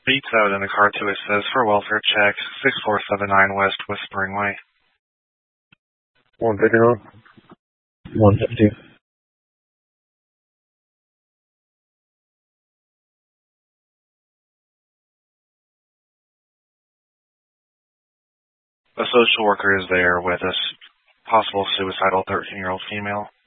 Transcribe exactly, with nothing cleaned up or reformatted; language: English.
beeps out in the car too. It says, for welfare check, six four seven nine West Whispering Way. one fifty-nine. one fifty. A social worker is there with a possible suicidal thirteen-year-old female.